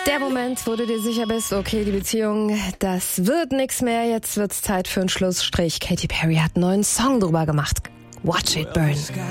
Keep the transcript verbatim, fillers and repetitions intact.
Der Moment, wo du dir sicher bist, okay, die Beziehung, das wird nix mehr, jetzt wird's Zeit für einen Schlussstrich. Katy Perry hat einen neuen Song drüber gemacht. Watch It Burn.